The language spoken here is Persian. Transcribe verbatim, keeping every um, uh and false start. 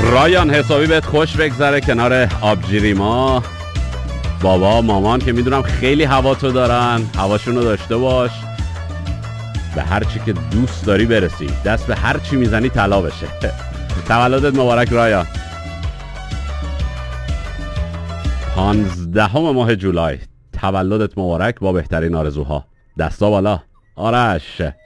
رایان حسابی بهت خوش بگذره کنار آبجیری ما. بابا مامان که میدونم خیلی هوا تو دارن، هواشونو داشته باش، به هر چی که دوست داری برسی، دست به هر چی میزنی طلا بشه. تولدت مبارک رایان. پانزدهم ماه جولای، تولدت مبارک با بهترین آرزوها. دستا بالا آرش.